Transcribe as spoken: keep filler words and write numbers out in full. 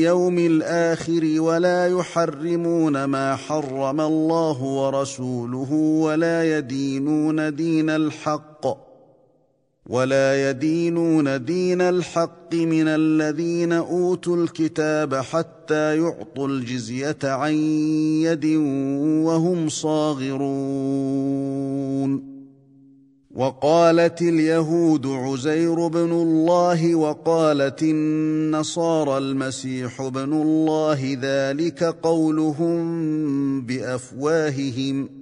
اليوم الآخر ولا يحرمون ما حرم الله ورسوله ولا يدينون دين الحق ولا يدينون دين الحق من الذين أوتوا الكتاب حتى يعطوا الجزية عن يد وهم صاغرون. وقالت اليهود عزير بن الله وقالت النصارى المسيح بن الله ذلك قولهم بأفواههم